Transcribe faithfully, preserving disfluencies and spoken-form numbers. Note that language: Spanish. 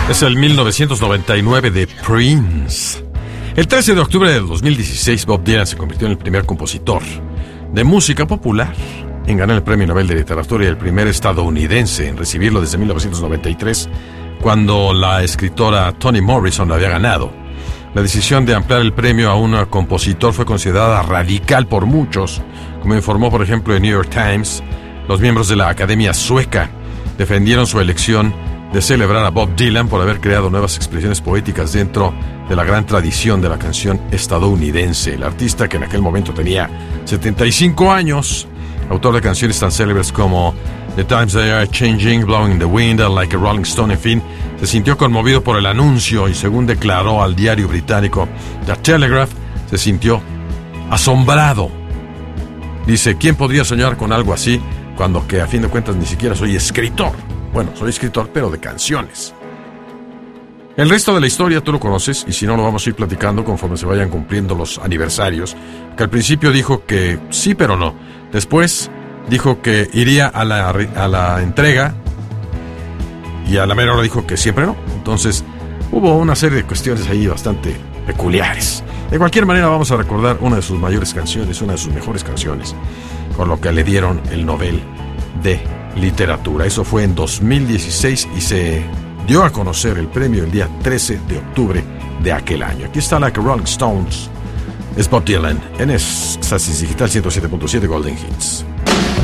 Es el mil novecientos noventa y nueve de Prince. El trece de octubre del dos mil dieciséis, Bob Dylan se convirtió en el primer compositor de música popular en ganar el Premio Nobel de Literatura y el primer estadounidense en recibirlo desde mil novecientos noventa y tres, cuando la escritora Toni Morrison lo había ganado. La decisión de ampliar el premio a un compositor fue considerada radical por muchos, como informó, por ejemplo, el New York Times. Los miembros de la Academia Sueca defendieron su elección de celebrar a Bob Dylan por haber creado nuevas expresiones poéticas dentro de la gran tradición de la canción estadounidense. El artista, que en aquel momento tenía setenta y cinco años, autor de canciones tan célebres como The Times They Are Changing, Blowing in the Wind, Like a Rolling Stone, en fin, se sintió conmovido por el anuncio y, según declaró al diario británico The Telegraph, se sintió asombrado. Dice: ¿quién podría soñar con algo así cuando que a fin de cuentas ni siquiera soy escritor? Bueno, soy escritor, pero de canciones. El resto de la historia tú lo conoces, y si no, lo vamos a ir platicando conforme se vayan cumpliendo los aniversarios. Que al principio dijo que sí, pero no. Después dijo que iría a la, a la entrega, y a la mera hora dijo que siempre no. Entonces hubo una serie de cuestiones ahí bastante peculiares. De cualquier manera, vamos a recordar una de sus mayores canciones, una de sus mejores canciones, con lo que le dieron el Nobel de Literatura. Eso fue en dos mil dieciséis y se dio a conocer el premio el día trece de octubre de aquel año. Aquí está Like a Rolling Stones. Es Bob Dylan en Éxtasis Digital ciento siete punto siete Golden Hits.